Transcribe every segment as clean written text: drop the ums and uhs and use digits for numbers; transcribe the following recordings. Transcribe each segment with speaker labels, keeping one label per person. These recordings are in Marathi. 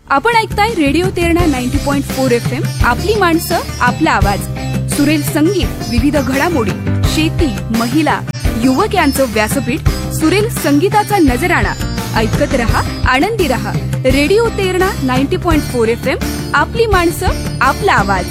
Speaker 1: आपण ऐकताय रेडिओ तेरणा 90.4 FM. आपली माणसं, आपला आवाज. सुरेल संगीत, विविध घडामोडी, शेती, महिला, युवक यांचं व्यासपीठ. सुरेल संगीताचा नजराणा. ऐकत रहा, आनंदी रहा. Radio Terna 90.4 FM. आपली माणसं, आपला आवाज.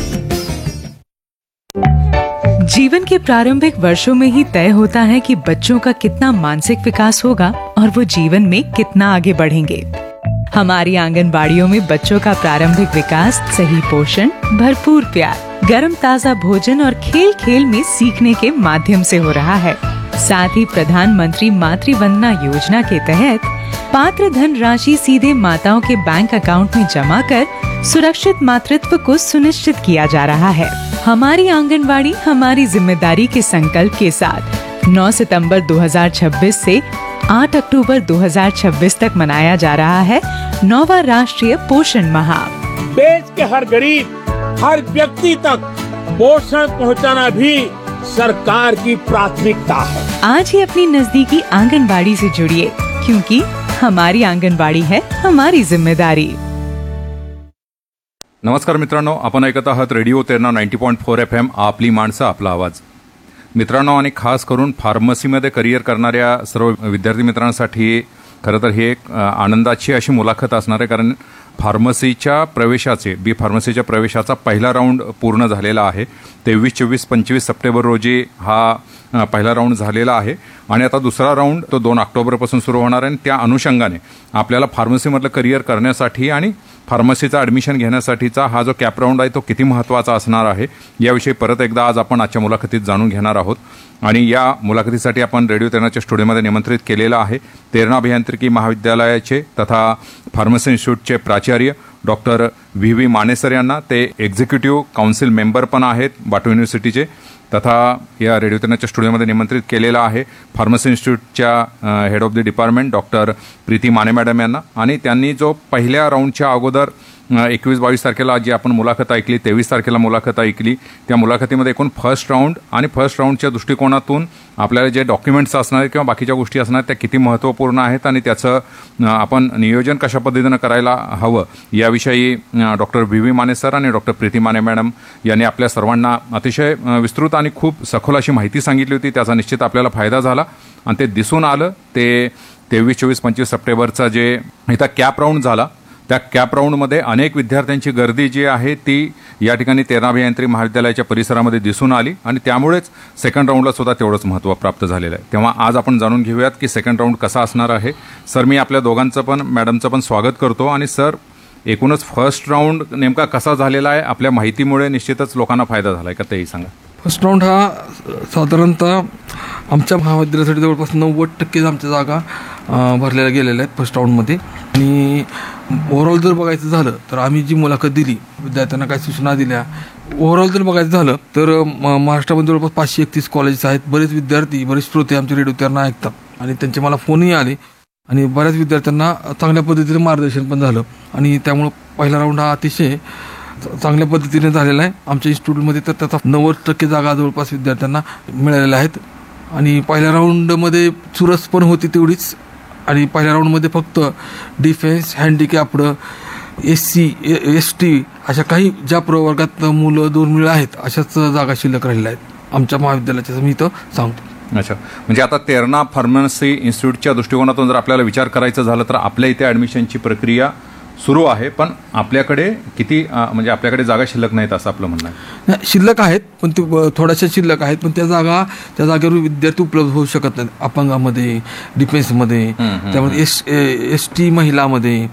Speaker 2: जीवन के प्रारंभिक वर्षों में ही तय होता है कि बच्चों का कितना मानसिक विकास होगा और वो जीवन में कितना आगे बढ़ेंगे। हमारी आंगनबाड़ियों में बच्चों का प्रारंभिक विकास सही पोषण, भरपूर प्यार, गर्म ताजा भोजन और खेल खेल में सीखने के माध्यम से हो रहा है। साथ ही प्रधानमंत्री मातृ वंदना योजना के तहत पात्र धन राशि सीधे माताओं के बैंक अकाउंट में जमा कर सुरक्षित मातृत्व को सुनिश्चित किया जा रहा है। हमारी आंगनबाड़ी हमारी जिम्मेदारी के संकल्प के साथ 9 सितंबर 2026 से 8 अक्टूबर 2026 तक मनाया जा रहा है 9वां राष्ट्रीय पोषण माह।
Speaker 3: देश के हर गरीब, हर व्यक्ति तक पोषण पहुंचाना भी सरकार की प्राथमिकता है।
Speaker 2: आज ही अपनी नजदीकी आंगनबाड़ी से जुड़िए, क्योंकि हमारी आंगनबाड़ी है हमारी जिम्मेदारी।
Speaker 4: नमस्कार मित्रांनो, आपण ऐकत आहात रेडिओ तेरणा 90.4 FM. आपली माणसं, आपला आवाज. मित्रांनो, आणि खास करून फार्मसीमध्ये करिअर करणाऱ्या सर्व विद्यार्थी मित्रांसाठी खरं तर ही एक आनंदाची अशी मुलाखत असणार आहे, कारण बी फार्मसीच्या प्रवेशाचा पहिला राऊंड पूर्ण झालेला आहे. 23, 24, 25 सप्टेंबर रोजी हा पहिला राऊंड झालेला आहे आणि आता दुसरा राऊंड तो 2 ऑक्टोबरपासून सुरू होणार आहे. त्या अनुषंगाने आपल्याला फार्मसीमधलं करिअर करण्यासाठी आणि फार्मसीचा ॲडमिशन घेण्यासाठीचा हा जो कॅप राऊंड आहे तो किती महत्त्वाचा असणार आहे याविषयी परत एकदा आज आपण आजच्या मुलाखतीत जाणून घेणार आहोत. आणि या मुलाखतीसाठी आपण रेडिओ तेरणाच्या स्टुडिओमध्ये निमंत्रित केलेलं आहे तेरणा अभियांत्रिकी महाविद्यालयाचे तथा फार्मसी इन्स्टिट्यूटचे प्राचार्य डॉक्टर व्ही माने सर यांना. ते एक्झिक्युटिव्ह काउन्सिल मेंबर पण आहेत बाटू युनिव्हर्सिटीचे. तथा या रेडिओ तेरणाच्या स्टुडिओमध्ये निमंत्रित केलेला आहे pharmacy इन्स्टिट्यूटच्या head of the department doctor Preeti Mane madam यांना. आणि त्यांनी जो पहिल्या राऊंडच्या अगोदर 21-22 तारखेला जी आपण मुलाखत ऐकली, 23 तारखेला मुलाखत ऐकली, त्या मुलाखतीमध्ये एकूण फर्स्ट राऊंड आणि फर्स्ट राऊंडच्या दृष्टिकोनातून आपल्याला जे डॉक्युमेंट्स असणार आहेत किंवा बाकीच्या गोष्टी असणार आहेत त्या किती महत्त्वपूर्ण आहेत आणि त्याचं आपण नियोजन कशा पद्धतीनं करायला हवं याविषयी डॉक्टर व्ही माने सर आणि डॉक्टर प्रीती माने मॅडम यांनी आपल्या सर्वांना अतिशय विस्तृत आणि खूप सखोल अशी माहिती सांगितली होती. त्याचा निश्चित आपल्याला फायदा झाला आणि ते दिसून आलं. ते 23, 24, 25 सप्टेंबरचा जे इथं कॅप राऊंड झाला त्या कॅप राऊंडमध्ये अनेक विद्यार्थ्यांची गर्दी जी आहे ती या ठिकाणी तेरणा अभियांत्रिकी महाविद्यालयाच्या परिसरामध्ये दिसून आली आणि त्यामुळेच सेकंड राऊंडला सुद्धा तेवढंच महत्त्व प्राप्त झालेलं आहे. तेव्हा आज आपण जाणून घेऊयात की सेकंड राऊंड कसा असणार आहे. सर, मी आपल्या दोघांचं पण मॅडमचं पण स्वागत करतो. आणि सर, एकूणच फर्स्ट राऊंड नेमका कसा झालेला आहे, आपल्या माहितीमुळे निश्चितच लोकांना फायदा झाला आहे का तेही सांगा.
Speaker 5: फर्स्ट राऊंड हा साधारणतः आमच्या महाविद्यालयासाठी जवळपास 90% आमच्या जागा भरलेल्या गेलेल्या आहेत फर्स्ट राऊंडमध्ये. आणि ओव्हरऑल जर बघायचं झालं तर आम्ही जी मुलाखत दिली, विद्यार्थ्यांना काही सूचना दिल्या, ओव्हरऑल जर बघायचं झालं तर महाराष्ट्रामध्ये जवळपास 531 कॉलेजेस आहेत. बरेच विद्यार्थी, बरेच श्रोते आमचे रेडिओ तेरणा ऐकतात आणि त्यांचे मला फोनही आले आणि बऱ्याच विद्यार्थ्यांना चांगल्या पद्धतीने मार्गदर्शन पण झालं. आणि त्यामुळं पहिला राऊंड हा अतिशय चांगल्या पद्धतीने झालेला आहे. आमच्या इन्स्टिट्यूटमध्ये तर त्याचा 90% जागा जवळपास विद्यार्थ्यांना मिळालेल्या आहेत. आणि पहिल्या राऊंडमध्ये चुरस पण होती तेवढीच. आणि पहिल्या राऊंडमध्ये फक्त डिफेन्स, हँडिकॅप्ड, SC, ST अशा काही ज्या प्रवर्गात मुलं दुर्मिळ आहेत अशाच जागा शिल्लक राहिल्या आहेत आमच्या महाविद्यालयाच्या, मी इथं सांगतो.
Speaker 4: अच्छा, म्हणजे आता तेरणा फार्मसी इन्स्टिट्यूटच्या दृष्टिकोनातून जर आपल्याला विचार करायचं झालं तर आपल्या इथे ॲडमिशनची प्रक्रिया सुरू आहे, पण आपल्याकडे किती म्हणजे आपल्याकडे जागा शिल्लक नाहीत असं आपलं म्हणणं आहे.
Speaker 5: शिल्लक आहेत, पण ते थोड्याशा शिल्लक आहेत, पण त्या जागेवर विद्यार्थी उपलब्ध होऊ शकत नाहीत. अपंगामध्ये, डिफेन्समध्ये, त्यामुळे ST महिलामध्ये,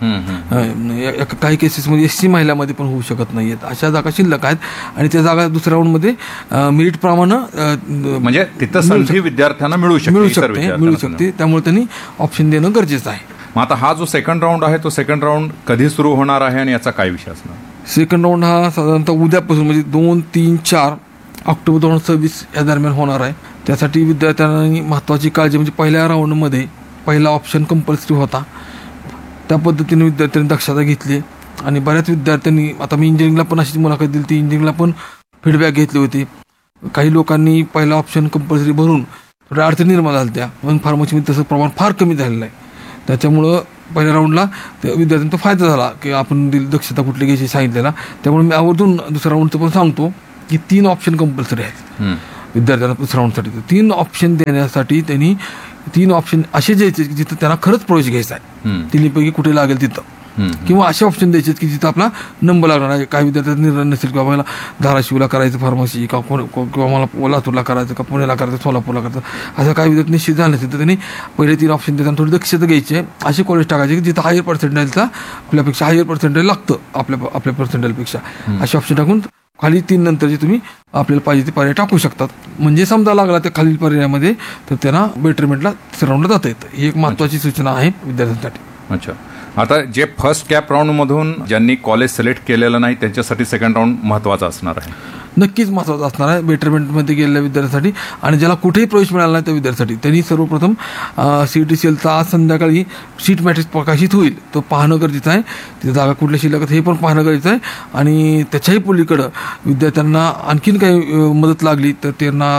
Speaker 5: काही केसेसमध्ये SC महिलामध्ये पण होऊ शकत नाहीत. अशा जागा शिल्लक आहेत आणि त्या जागा दुसऱ्या राऊंडमध्ये मेरिट प्रमाणे
Speaker 4: म्हणजे तिथं संधी विद्यार्थ्यांना मिळू
Speaker 5: शकते. त्यामुळे त्यांनी ऑप्शन देणं गरजेचं आहे.
Speaker 4: मग आता हा जो सेकंड राऊंड आहे तो सेकंड राऊंड कधी सुरू होणार आहे आणि याचा काय विषय असणार.
Speaker 5: सेकंड राऊंड हा साधारणतः उद्यापासून म्हणजे 2, 3, 4 ऑक्टोबर 2026 या दरम्यान होणार आहे. त्यासाठी विद्यार्थ्यांनी महत्त्वाची काळजी म्हणजे पहिल्या राऊंडमध्ये पहिला ऑप्शन कंपल्सरी होता, त्या पद्धतीने विद्यार्थ्यांनी दक्षता घेतली. आणि बऱ्याच विद्यार्थ्यांनी, आता मी इंजिनिअरिंगला पण अशी मुलाखत दिली ती, इंजिनिअरिंगला पण फीडबॅक घेतली होती. काही लोकांनी पहिला ऑप्शन कंपल्सरी भरून थोड्या अडचणी निर्माण झाल्या त्या, पण फार्मसीमध्ये तसं प्रमाण फार कमी झालेलं आहे. त्याच्यामुळं पहिल्या राऊंडला विद्यार्थ्यांचा फायदा झाला की आपण दक्षता कुठली घ्यायची सांगितलेला. त्यामुळे मी आवर्जून दुसऱ्या राऊंडचं पण सांगतो की 3 ऑप्शन कंपल्सरी आहेत विद्यार्थ्यांना दुसऱ्या राऊंडसाठी. 3 ऑप्शन देण्यासाठी त्यांनी 3 ऑप्शन असे द्यायचे की जिथं त्यांना खरंच प्रवेश घ्यायचा आहे, तिन्हीपैकी कुठे लागेल तिथं, किंवा असे ऑप्शन द्यायचे की जिथं आपला नंबर लागणार आहे. काही विद्यार्थ्यांचा निर्णय नसेल किंवा मला धाराशिवला करायचं फार्मसी किंवा मला लातूरला करायचं का पुण्याला करायचं सोलापूरला करायचं, असं काही विद्यार्थी निश्चित झालं नसेल तर त्यांनी पहिले 3 ऑप्शन देताना थोडी दक्षता घ्यायची आहे. असे कॉलेज टाकायचे की जिथं हायर पर्सेंटाईलचा आपल्यापेक्षा हायर पर्सेंटाईल लागतं आपल्या पर्सेंटाईलपेक्षा, असे ऑप्शन टाकून खाली 3 नंतरचे तुम्ही आपल्याला पाहिजे ते पर्याय टाकू शकतात. म्हणजे समजा लागला त्या खालील पर्यायामध्ये तर त्यांना बेटरमेंटला तिसऱ्या राऊंडला जाता येतं. ही एक महत्त्वाची सूचना आहे विद्यार्थ्यांसाठी.
Speaker 4: अच्छा, आता जे फर्स्ट कॅप राऊंडमधून ज्यांनी कॉलेज सिलेक्ट केलेलं नाही त्यांच्यासाठी सेकंड राऊंड महत्त्वाचा असणार आहे.
Speaker 5: नक्कीच महत्त्वाचं असणार आहे बेटरमेंटमध्ये गेलेल्या विद्यार्थ्यांसाठी. आणि ज्याला कुठेही प्रवेश मिळाला नाही त्या विद्यार्थ्यांसाठी त्यांनी सर्वप्रथम CET-CELचा आज संध्याकाळी सीट मॅट्रिक्स प्रकाशित होईल तो पाहणं गरजेचं आहे. तिथे जागा कुठल्या शिल्लक हे पण पाहणं गरजेचं आहे. आणि त्याच्याही पलीकडं विद्यार्थ्यांना आणखीन काही मदत लागली तर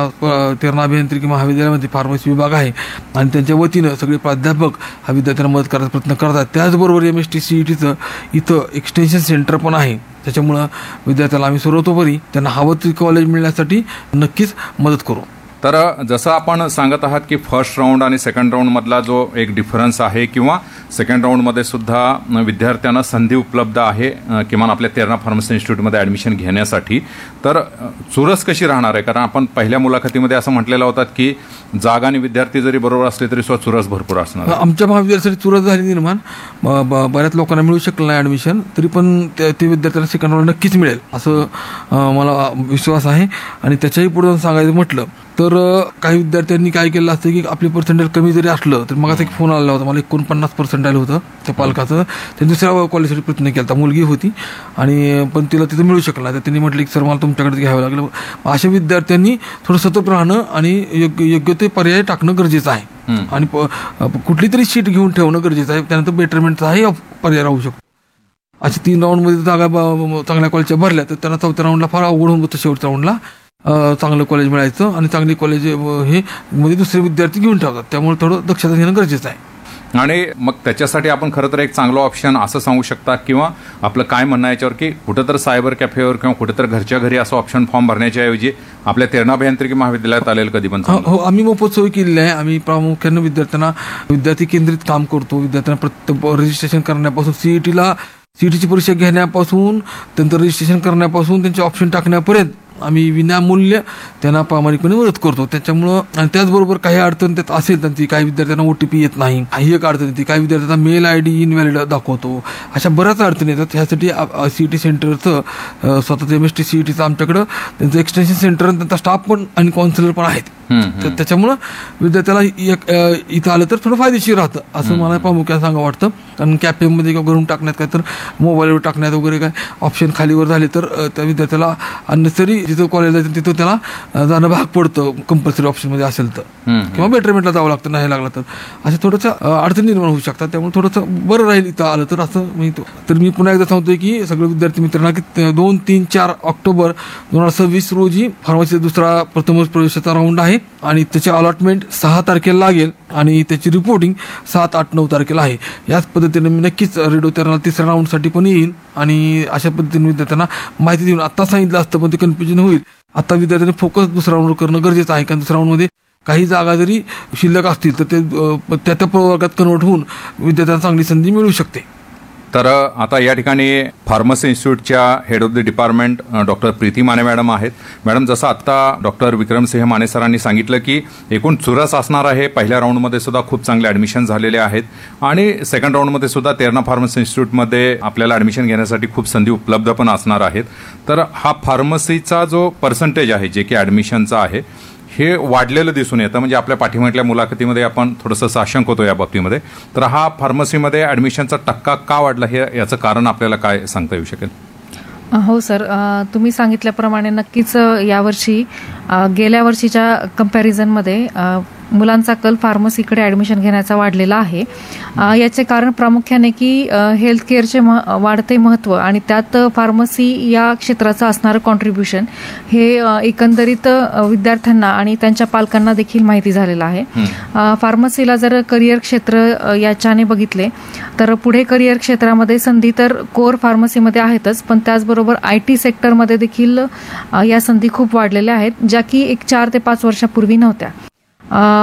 Speaker 5: तेरणा अभियांत्रिकी महाविद्यालयामध्ये फार्मसी विभाग आहे आणि त्यांच्या वतीनं सगळे प्राध्यापक हा विद्यार्थ्यांना मदत करायचा प्रयत्न करतात. त्याचबरोबर MST CETचं इथं एक्सटेन्शन सेंटर पण आहे. त्याच्यामुळं विद्यार्थ्याला आम्ही सर्वतोपरी त्यांना हवं ते कॉलेज मिळण्यासाठी नक्कीच मदत करू.
Speaker 4: तर जसं आपण सांगत आहात की फर्स्ट राऊंड आणि सेकंड राऊंडमधला जो एक डिफरन्स आहे किंवा सेकंड राऊंडमध्ये सुद्धा विद्यार्थ्यांना संधी उपलब्ध आहे किमान आपल्या तेरणा फार्मसी इन्स्टिट्यूटमध्ये ॲडमिशन घेण्यासाठी, तर चुरस कशी राहणार आहे? कारण आपण पहिल्या मुलाखतीमध्ये असं म्हटलेलं होतं की जागा आणि विद्यार्थी जरी बरोबर असले तरी सुद्धा चुरस भरपूर असणार.
Speaker 5: आमच्या महाविद्यालयासाठी चुरस झाली निर्माण, बऱ्याच लोकांना मिळू शकलं नाही ॲडमिशन, तरी पण ते विद्यार्थ्यांना सेकंड राऊंड नक्कीच मिळेल असं मला विश्वास आहे. आणि त्याच्याही पुढे सांगायचं म्हटलं तर काही विद्यार्थ्यांनी काय केलं असतं की आपले पर्सेंटेज कमी जरी असलं तर मग एक फोन आलेला होता मला 49 पर्सेंटाईल होतं त्या पालकाचं. ते दुसऱ्या कॉलेजसाठी प्रयत्न केला होता, मुलगी होती आणि पण तिला तिथं मिळू शकला नाही. तर त्यांनी म्हटलं की सर मला तुमच्याकडे घ्यावं लागलं. अशा विद्यार्थ्यांनी थोडं सतर्क राहणं आणि योग्य ते पर्याय टाकणं गरजेचं आहे आणि कुठली तरी सीट घेऊन ठेवणं गरजेचं आहे. त्यानंतर बेटरमेंटचाही पर्याय राहू शकतो. अशा 3 राऊंडमध्ये जागा चांगल्या कॉलेजच्या भरल्या तर त्यांना 4थ्या राऊंडला फार अवघड होऊन होतं. शेवटच्या राऊंडला चांगलं कॉलेज मिळायचं आणि चांगली कॉलेज हे मध्ये दुसरे विद्यार्थी घेऊन ठेवतात. त्यामुळे थोडं दक्षता घेणं गरजेचं आहे.
Speaker 4: आणि मग त्याच्यासाठी आपण खरं तर एक चांगलं ऑप्शन असं सांगू शकता किंवा आपलं काय म्हणणं याच्यावर की कुठं तर सायबर कॅफेवर किंवा कुठं तर घरच्या घरी असं ऑप्शन फॉर्म भरण्याच्या ऐवजी आपल्या तेरणा अभियांत्रिकी महाविद्यालयात आलेलं कधी पण.
Speaker 5: हो, आम्ही मोफत सोय केलेली आहे. आम्ही प्रामुख्यानं विद्यार्थी केंद्रित काम करतो. विद्यार्थ्यांना प्रत्येक रजिस्ट्रेशन करण्यापासून सीईटीची परीक्षा घेण्यापासून त्यांचं रजिस्ट्रेशन करण्यापासून त्यांचे ऑप्शन टाकण्यापर्यंत आम्ही विनामूल्य त्यांना प्रामाणिकपणे मदत करतो. त्याच्यामुळं आणि त्याचबरोबर काही अडचण त्यात असेल त्यांची, काही विद्यार्थ्यांना OTP येत नाही, ही एक अडचण येते. काही विद्यार्थ्यांना मेल ID इनव्हॅलिड दाखवतो. अशा बऱ्याच अडचणी येतात. ह्यासाठी CET सेंटरचं स्वतःचं MST CETचं आमच्याकडं त्यांचं एक्सटेन्शन सेंटर आणि त्यांचा स्टाफ पण आणि काउन्सिलर पण आहेत. तर त्याच्यामुळं विद्यार्थ्याला इथं आलं तर थोडं फायदेशीर राहतं असं मला प्रामुख्याने सांगा वाटतं. कारण कॅफेमध्ये किंवा घरून टाकण्यात काय तर मोबाईलवर टाकण्यात वगैरे काय ऑप्शन खालीवर झाले तर त्या विद्यार्थ्याला अननेसरी जिथं कॉलेज जायचं तिथं त्याला जाणं भाग पडतं कंपल्सरी ऑप्शनमध्ये असेल तर, किंवा बेटरमेंटला जावं लागतं नाही लागलं तर. अशा थोडंसं अडचण निर्माण होऊ शकतात. त्यामुळे थोडंसं बरं राहील इथं आलं तर असं म्हणतो. तर मी पुन्हा एकदा सांगतोय की सगळे विद्यार्थी मित्रांना की 2, 3, 4 ऑक्टोबर 2026 रोजी फार्मसीचा दुसरा प्रथम प्रवेशाचा राऊंड आहे आणि त्याचे अलॉटमेंट 6 तारखेला लागेल आणि त्याची रिपोर्टिंग 7, 8, 9 तारखेला आहे. याच पद्धतीने मी नक्कीच रेडिओ तेरणा तिसऱ्या राऊंडसाठी पण येईन आणि अशा पद्धतीने विद्यार्थ्यांना माहिती देऊन आता सांगितलं असतं पण ते कन्फ्युजन होईल. आता विद्यार्थ्यांनी फोकस दुसऱ्या राऊंडवर करणं गरजेचं आहे. कारण दुसऱ्या राऊंडमध्ये काही जागा जरी शिल्लक असतील तर ते त्या प्रवर्गात कन्वर्ट होऊन विद्यार्थ्यांना चांगली संधी मिळू शकते.
Speaker 4: तर आता या ठिकाणी pharmacy इन्स्टिट्यूटच्या head of the department doctor Preeti Mane madam आहेत. मॅडम, जसं आत्ता डॉक्टर विक्रमसिंह माने सरांनी सांगितलं की एकूण चुरस असणार आहे. पहिल्या राऊंडमध्ये सुद्धा खूप चांगले ॲडमिशन झालेले आहेत आणि सेकंड राऊंडमध्ये सुद्धा तेरणा फार्मसी इन्स्टिट्यूटमध्ये आपल्याला ॲडमिशन घेण्यासाठी खूप संधी उपलब्ध पण असणार आहेत. तर हा फार्मसीचा जो पर्सेंटेज आहे जे की ॲडमिशनचा आहे हे वाढलेलं दिसून येतं. म्हणजे आपल्या पाठीमागल्या मुलाखतीमध्ये आपण थोडंसं साशंक होतो या बाबतीमध्ये. तर हा फार्मसीमध्ये ॲडमिशनचा टक्का का वाढला हे याचं कारण आपल्याला काय सांगता येऊ शकेल?
Speaker 6: हो सर, तुम्ही सांगितल्याप्रमाणे नक्कीच यावर्षी गेल्या वर्षीच्या कम्पॅरिझनमध्ये मुलांचा कल फार्मसीकडे ॲडमिशन घेण्याचा वाढलेला आहे. याचे कारण प्रामुख्याने की हेल्थ केअरचे वाढते महत्त्व आणि त्यात फार्मसी या क्षेत्राचं असणारं कॉन्ट्रीब्युशन हे एकंदरीत विद्यार्थ्यांना आणि त्यांच्या पालकांना देखील माहिती झालेलं आहे. फार्मसीला जर करिअर क्षेत्र याच्याने बघितले तर पुढे करिअर क्षेत्रामध्ये संधी तर कोर फार्मसीमध्ये आहेतच, पण त्याचबरोबर IT सेक्टरमध्ये देखील या संधी खूप वाढलेल्या आहेत, ज्या की 4 ते 5 वर्षापूर्वी नव्हत्या.